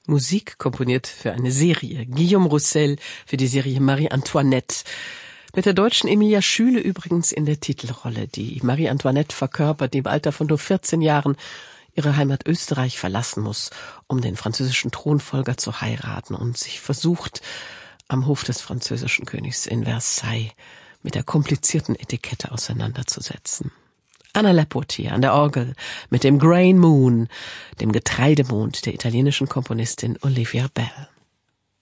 Musik komponiert für eine Serie. Guillaume Roussel für die Serie Marie Antoinette. Mit der deutschen Emilia Schüle übrigens in der Titelrolle. Die Marie Antoinette verkörpert, die im Alter von nur 14 Jahren ihre Heimat Österreich verlassen muss, um den französischen Thronfolger zu heiraten und sich versucht, am Hof des französischen Königs in Versailles mit der komplizierten Etikette auseinanderzusetzen. Anna Lapotier an der Orgel mit dem Grain Moon, dem Getreidemond der italienischen Komponistin Olivia Bell.